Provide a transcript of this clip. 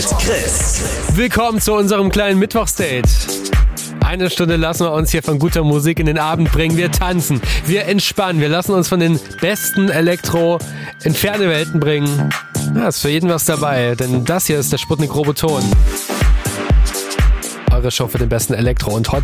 Chris. Willkommen zu unserem kleinen Mittwochsdate. Eine Stunde lassen wir uns hier von guter Musik in den Abend bringen. Wir tanzen, wir entspannen, wir lassen uns von den besten Elektro in ferne Welten bringen. Ja, ist für jeden was dabei, denn das hier ist der Sputnik Roboton. Eure Show für den besten Elektro und heute